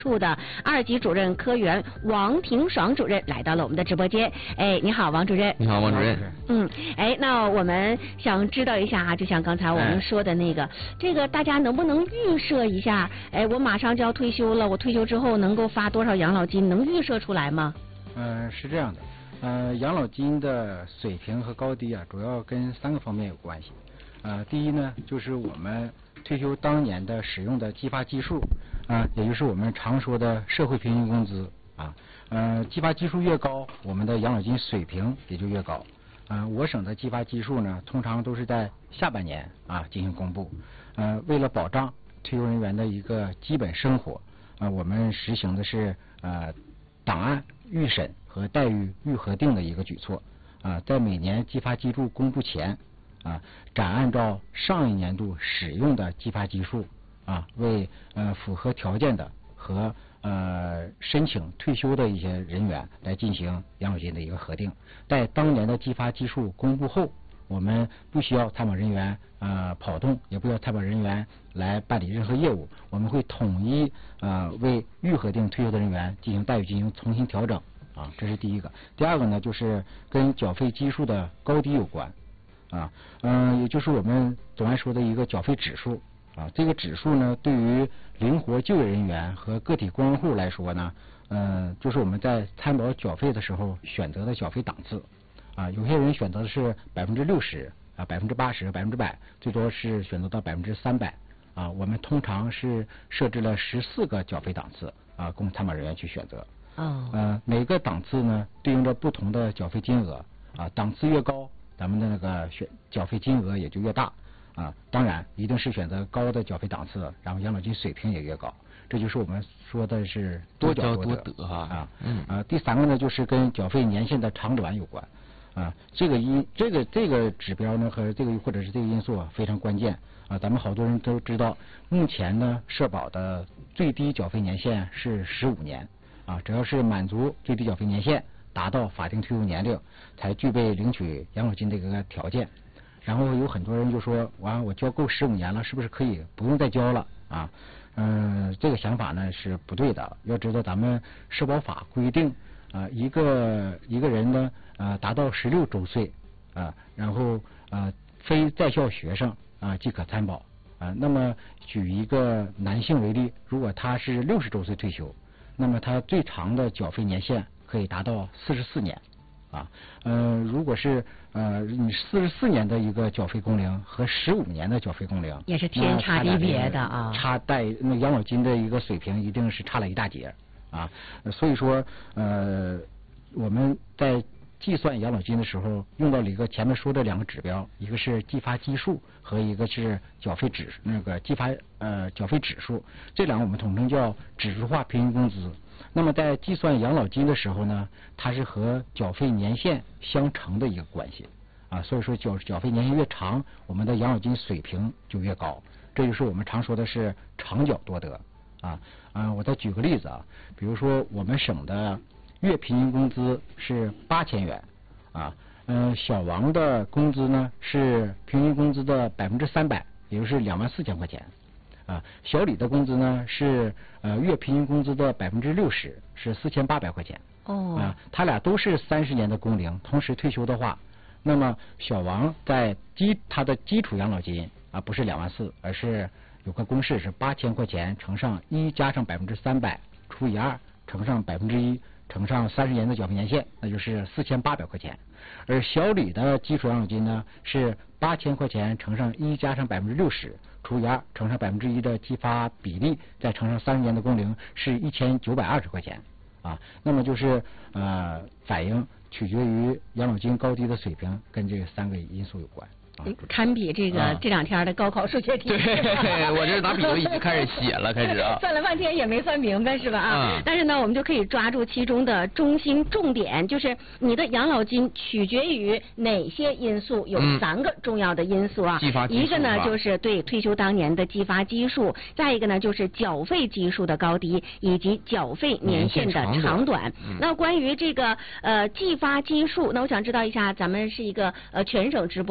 处的2级主任科员王廷爽主任来到了我们的直播间。哎，你好，王主任。 你好，王主任。 哎，那我们想知道一下啊，就像刚才我们说的那个，这个大家能不能预设一下？哎，我马上就要退休了，我退休之后能够发多少养老金？能预设出来吗？ 是这样的，养老金的水平和高低啊，主要跟3个方面有关系。第一呢，就是我们退休当年的使用的计发基数也就是我们常说的社会平均工资计发基数越高，我们的养老金水平也就越高。我省的计发基数呢，通常都是在下半年进行公布。为了保障退休人员的一个基本生活，我们实行的是档案预审和待遇预核定的一个举措。在每年计发基数公布前暂按照上一年度使用的计发基数为符合条件的和申请退休的一些人员来进行养老金的一个核定。在当年的计发基数公布后，我们不需要参保人员跑动，也不需要参保人员来办理任何业务，我们会统一为预核定退休的人员进行待遇进行重新调整这是第一个。第二个呢，就是跟缴费基数的高低有关也就是我们总爱说的一个缴费指数这个指数呢，对于灵活就业人员和个体工人户来说呢，就是我们在参保缴费的时候选择的缴费档次有些人选择的是60%、80%、100%，最多是选择到300%我们通常是设置了14个缴费档次供参保人员去选择。每个档次呢对应着不同的缴费金额档次越高，咱们的那个缴费金额也就越大当然一定是选择高的缴费档次，然后养老金水平也越高，这就是我们说的是多缴多得第3个呢，就是跟缴费年限的长短有关这个指标呢和这个或者是这个因素非常关键咱们好多人都知道，目前呢社保的最低缴费年限是15年只要是满足最低缴费年限，达到法定退休年龄，才具备领取养老金这个条件。然后有很多人就说，我交够15年了，是不是可以不用再交了这个想法呢是不对的。要知道咱们社保法规定一个人呢达到16周岁然后非在校学生即可参保那么举一个男性为例，如果他是60周岁退休，那么他最长的缴费年限可以达到44年如果是你44年的一个缴费工龄和15年的缴费工龄， 也是天差地别的那养老金的一个水平一定是差了一大截所以说我们在计算养老金的时候用到了一个前面说的2个指标，一个是计发基数和一个是缴费指缴费指数，这2个我们统称叫指数化平均工资。那么在计算养老金的时候呢，它是和缴费年限相乘的一个关系所以说缴费年限越长，我们的养老金水平就越高，这就是我们常说的是长缴多得我再举个例子比如说我们省的月平均工资是8000元小王的工资呢是平均工资的300%，也就是24000块钱小李的工资呢是月平均工资的60%，是4800块钱他俩都是30年的工龄，同时退休的话，那么小王在他的基础养老金不是24000，而是有个公式是8000块钱乘上1加上300%除以2乘上1%乘上30年的缴费年限，那就是4800块钱。而小李的基础养老金呢是8000块钱乘上1加上60%除以2乘上1%的计发比例，再乘上30年的工龄，是1920块钱那么就是反映取决于养老金高低的水平跟这3个因素有关堪比这2天的高考数学题。 对，我这拿笔都已经开始写了，开始算了半天也没算明白是吧但是呢，我们就可以抓住其中的中心重点，就是你的养老金取决于哪些因素？有3个重要的因素一个呢就是对退休当年的计发基数，再一个呢就是缴费基数的高低，以及缴费年限的长短。那关于这个计发基数，那我想知道一下，咱们是一个全省直播的节目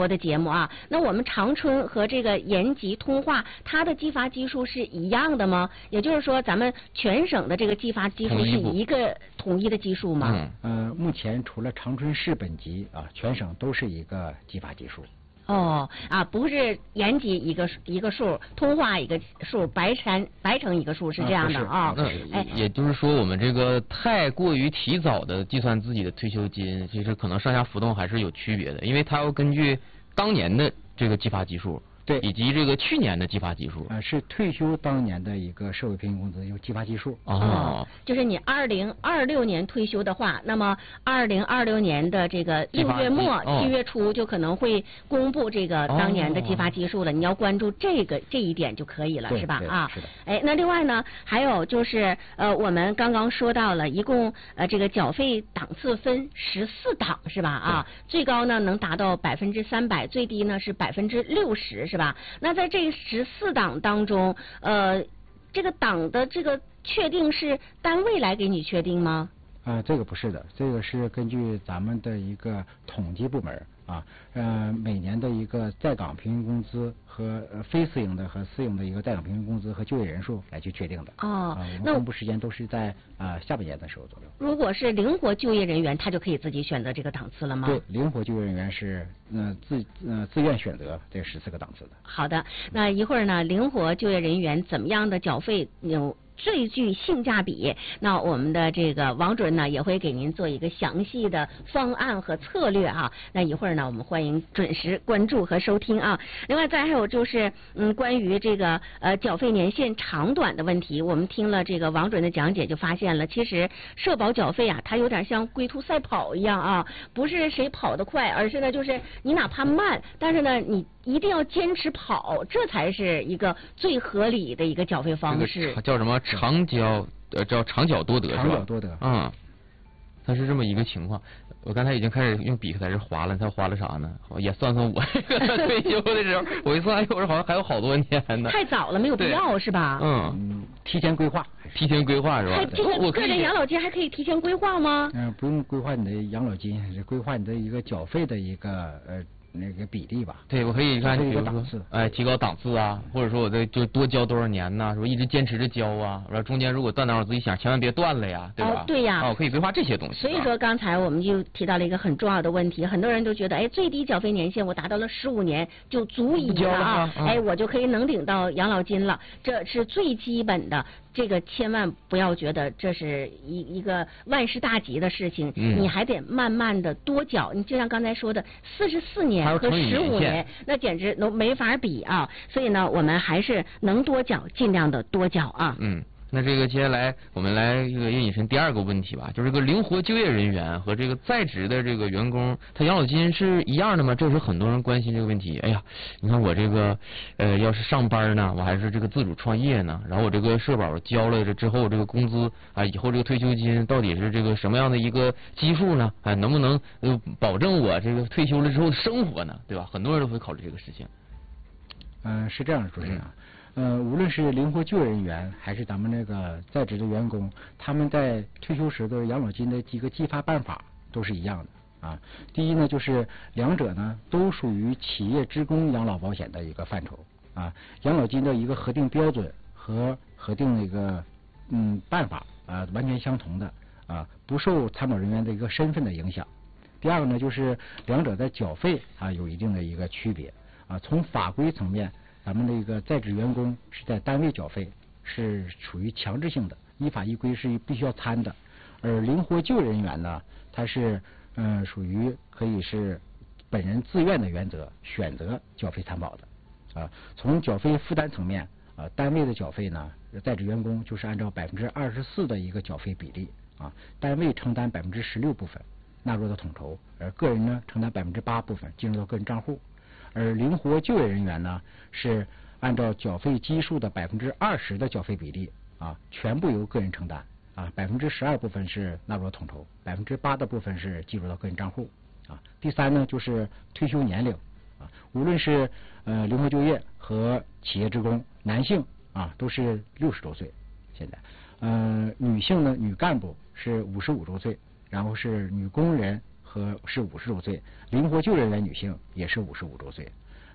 啊，那我们长春和这个延吉、通化，它的计发基数是一样的吗？也就是说，咱们全省的这个计发基数是一个统一的基数吗？ 目前除了长春市本级啊，全省都是一个计发基数。 不是延吉一个数，通化一个数，白城一个数，是这样的啊。 也就是说，我们这个太过于提早的计算自己的退休金，其实可能上下浮动还是有区别的，因为它要根据当年的这个计发基数。对，以及这个去年的计发基数是退休当年的一个社会平均工资有计发基数。 就是你2026年退休的话，那么2026年的这个6月末、7月初就可能会公布这个当年的计发基数了。你要关注这一点就可以了，是吧？ 是的。 那另外呢，还有就是我们刚刚说到了，一共这个缴费档次分14档，是吧？最高呢能达到300%，最低呢是60%，是吧？那在这14档当中，这个档的这个确定是单位来给你确定吗？ 这个不是的，这个是根据咱们的一个统计部门每年的一个在岗平均工资和非私营的和私营的一个在岗平均工资和就业人数来去确定的。我们公布时间都是在下半年的时候左右。 如果是灵活就业人员，他就可以自己选择这个档次了吗？ 对，灵活就业人员是自愿选择这14个档次的。 好的，那一会儿呢，灵活就业人员怎么样的缴费有最具性价比？那我们的这个王主任呢也会给您做一个详细的方案和策略啊。那一会儿呢，我们欢迎准时关注和收听啊。另外再还有就是关于这个缴费年限长短的问题，我们听了这个王主任的讲解，就发现了其实社保缴费它有点像龟兔赛跑一样啊，不是谁跑得快，而是呢就是你哪怕慢，但是呢你一定要坚持跑，这才是一个最合理的一个缴费方式。 这个叫什么？长缴多得是吧？ 长缴多得。 它是这么一个情况。我刚才已经开始用笔在这划了，它划了啥呢？也算算我退休的时候，我一算，哎呦，我说好像还有好多年呢。 太早了，没有必要是吧？ 提前规划。 提前规划是吧？ 我个人养老金还可以提前规划吗？ 不用规划你的养老金，是规划你的一个缴费的一个那个比例吧。 对，我可以看，比如说，提高档次啊，或者说我就多交多少年呐，是吧？一直坚持着交啊，然后中间如果断档，我自己想，千万别断了呀，对吧？ 对呀。 我可以规划这些东西。 所以说刚才我们就提到了一个很重要的问题，很多人都觉得，最低缴费年限我达到了15年就足以了啊，我就可以能领到养老金了，这是最基本的。这个千万不要觉得这是一个万事大吉的事情，你还得慢慢的多缴。你就像刚才说的，44年和15年，那简直都没法比啊！所以呢，我们还是能多缴，尽量的多缴啊。 那这个接下来我们来这个引申第二个问题吧，就是这个灵活就业人员和这个在职的这个员工，他养老金是一样的吗？这是很多人关心这个问题。哎呀，你看我这个要是上班呢，我还是这个自主创业呢，然后我这个社保交了这之后，这个工资以后这个退休金到底是这个什么样的一个基数呢？能不能保证我这个退休了之后的生活呢？对吧？很多人都会考虑这个事情。 是这样的，主持人无论是灵活就业人员还是咱们这个在职的员工，他们在退休时的养老金的几个计发办法都是一样的第一呢，就是两者呢都属于企业职工养老保险的一个范畴养老金的一个核定标准和核定的一个办法完全相同的不受参保人员的一个身份的影响。第二个呢，就是两者在缴费有一定的一个区别从法规层面，咱们这个在职员工是在单位缴费，是属于强制性的，依法依规是必须要参的。而灵活就业人员呢，它是属于可以是本人自愿的原则选择缴费参保的从缴费负担层面单位的缴费呢，在职员工就是按照24%的一个缴费比例单位承担16%部分纳入到统筹，而个人呢承担8%部分进入到个人账户。而灵活就业人员呢，是按照缴费基数的20%的缴费比例全部由个人承担12%部分是纳入到统筹，8%的部分是计入到个人账户第三呢，就是退休年龄无论是灵活就业和企业职工，男性都是60周岁，现在女性呢，女干部是55周岁，然后是女工人和是50周岁，灵活就业人员女性也是55周岁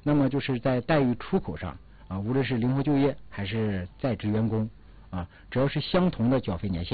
那么就是在待遇出口上无论是灵活就业还是在职员工只要是相同的缴费年限。